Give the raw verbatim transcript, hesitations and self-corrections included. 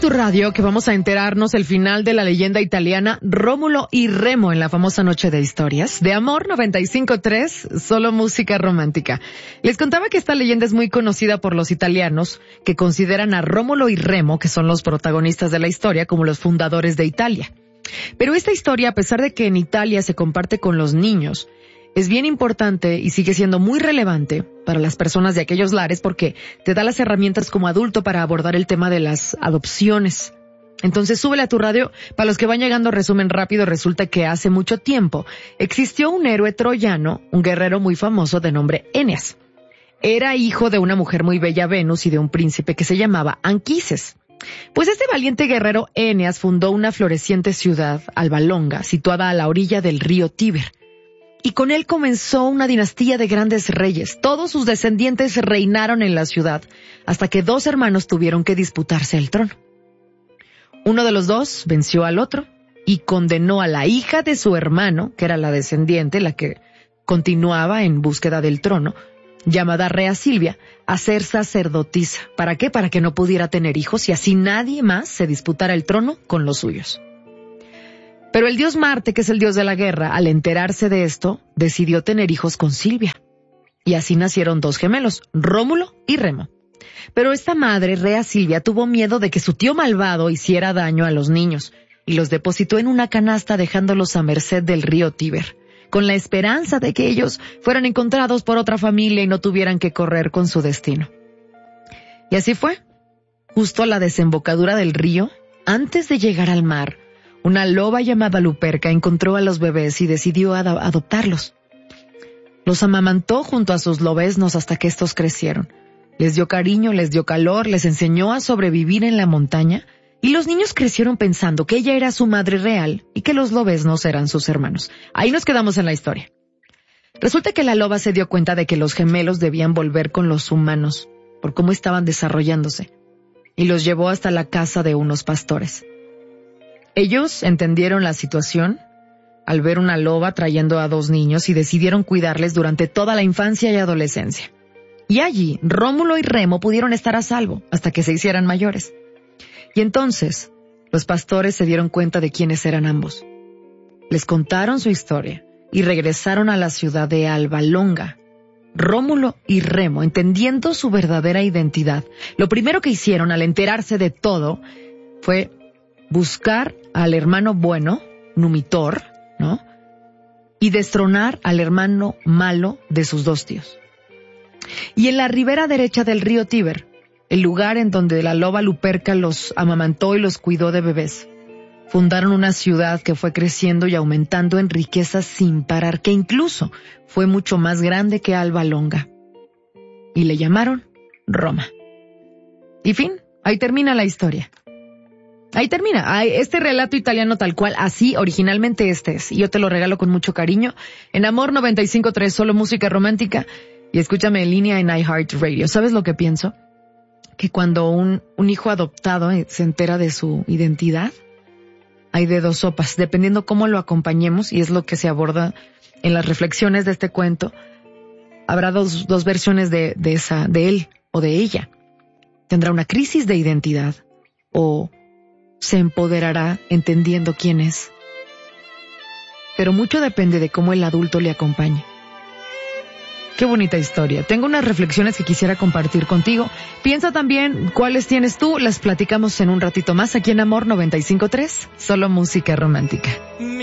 tu radio que vamos a enterarnos el final de la leyenda italiana Rómulo y Remo en la famosa Noche de Historias. De Amor noventa y cinco punto tres, solo música romántica. Les contaba que esta leyenda es muy conocida por los italianos, que consideran a Rómulo y Remo, que son los protagonistas de la historia, como los fundadores de Italia. Pero esta historia, a pesar de que en Italia se comparte con los niños, es bien importante y sigue siendo muy relevante para las personas de aquellos lares porque te da las herramientas como adulto para abordar el tema de las adopciones. Entonces súbele a tu radio. Para los que van llegando, resumen rápido, resulta que hace mucho tiempo existió un héroe troyano, un guerrero muy famoso de nombre Eneas. Era hijo de una mujer muy bella, Venus, y de un príncipe que se llamaba Anquises. Pues este valiente guerrero Eneas fundó una floreciente ciudad, Alba Longa, situada a la orilla del río Tíber. Y con él comenzó una dinastía de grandes reyes. Todos sus descendientes reinaron en la ciudad, hasta que dos hermanos tuvieron que disputarse el trono. Uno de los dos venció al otro y condenó a la hija de su hermano, que era la descendiente, la que continuaba en búsqueda del trono, llamada Rea Silvia, a ser sacerdotisa. ¿Para qué? Para que no pudiera tener hijos y así nadie más se disputara el trono con los suyos. Pero el dios Marte, que es el dios de la guerra, al enterarse de esto, decidió tener hijos con Silvia. Y así nacieron dos gemelos, Rómulo y Remo. Pero esta madre, Rea Silvia, tuvo miedo de que su tío malvado hiciera daño a los niños, y los depositó en una canasta dejándolos a merced del río Tíber, con la esperanza de que ellos fueran encontrados por otra familia y no tuvieran que correr con su destino. Y así fue. Justo a la desembocadura del río, antes de llegar al mar, una loba llamada Luperca encontró a los bebés y decidió ad- adoptarlos. Los amamantó junto a sus lobeznos hasta que estos crecieron. Les dio cariño, les dio calor, les enseñó a sobrevivir en la montaña y los niños crecieron pensando que ella era su madre real y que los lobeznos eran sus hermanos. Ahí nos quedamos en la historia. Resulta que la loba se dio cuenta de que los gemelos debían volver con los humanos por cómo estaban desarrollándose y los llevó hasta la casa de unos pastores. Ellos entendieron la situación al ver una loba trayendo a dos niños y decidieron cuidarles durante toda la infancia y adolescencia. Y allí, Rómulo y Remo pudieron estar a salvo hasta que se hicieran mayores. Y entonces, los pastores se dieron cuenta de quiénes eran ambos. Les contaron su historia y regresaron a la ciudad de Alba Longa. Rómulo y Remo, entendiendo su verdadera identidad, lo primero que hicieron al enterarse de todo fue buscar al hermano bueno, Numitor, ¿no? Y destronar al hermano malo de sus dos tíos. Y en la ribera derecha del río Tíber, el lugar en donde la loba Luperca los amamantó y los cuidó de bebés, fundaron una ciudad que fue creciendo y aumentando en riquezas sin parar, que incluso fue mucho más grande que Alba Longa. Y le llamaron Roma. Y fin, ahí termina la historia. Ahí termina. Este relato italiano tal cual, así originalmente este es. Y yo te lo regalo con mucho cariño. En Amor noventa y cinco punto tres, solo música romántica. Y escúchame en línea en iHeartRadio. ¿Sabes lo que pienso? Que cuando un, un hijo adoptado se entera de su identidad, hay de dos sopas. Dependiendo cómo lo acompañemos, y es lo que se aborda en las reflexiones de este cuento, habrá dos, dos versiones de, de esa, de él o de ella. Tendrá una crisis de identidad o se empoderará entendiendo quién es. Pero mucho depende de cómo el adulto le acompañe. Qué bonita historia. Tengo unas reflexiones que quisiera compartir contigo. Piensa también cuáles tienes tú. Las platicamos en un ratito más aquí en Amor noventa y cinco punto tres. Solo música romántica.